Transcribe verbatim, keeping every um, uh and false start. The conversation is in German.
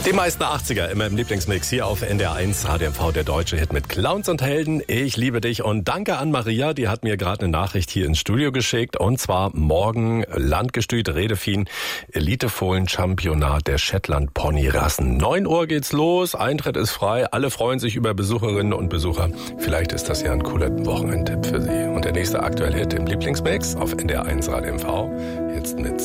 Die meisten achtziger immer im Lieblingsmix hier auf N D R eins, H D M V, der deutsche Hit mit Clowns und Helden. Ich liebe dich und danke an Maria, die hat mir gerade eine Nachricht hier ins Studio geschickt. Und zwar morgen Landgestüt Redefin Elitefohlen-Championat der Shetland-Pony-Rassen. neun Uhr geht's los, Eintritt ist frei, alle freuen sich über Besucherinnen und Besucher. Vielleicht ist das ja ein cooler Wochenendtipp für Sie. Und der nächste aktuelle Hit im Lieblingsmix auf N D R eins, H D M V, jetzt mit